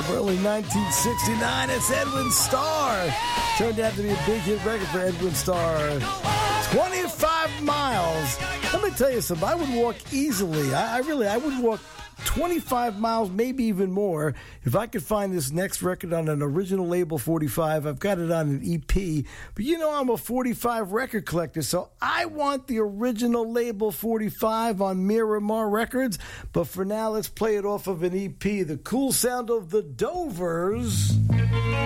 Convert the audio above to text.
of early 1969. It's Edwin Starr. Turned out to be a big hit record for Edwin Starr. 25 miles. Let me tell you something. I would walk easily. I would walk 25 miles, maybe even more, if I could find this next record on an original label 45. I've got it on an EP, but you know I'm a 45 record collector, so I want the original label 45 on Miramar Records. But for now, let's play it off of an EP. The cool sound of the Dovers.